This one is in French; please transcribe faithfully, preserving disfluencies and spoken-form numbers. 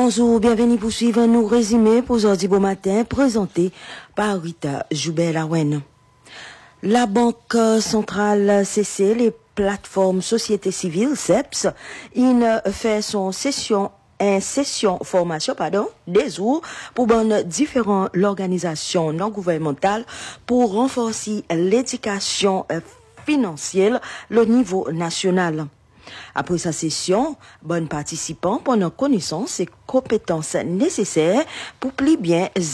Bonjour, bienvenue pour suivre nos résumés pour aujourd'hui beau matin, présenté par Rita Joubert-Lawen. La Banque centrale C C, les plateformes société civile, C E P S, il fait son session une session formation pardon des jours pour bonne différentes organisations non gouvernementales pour renforcer l'éducation financière au niveau national. Après sa session, bonnes participants prennent connaissance et compétences nécessaires pour plus bien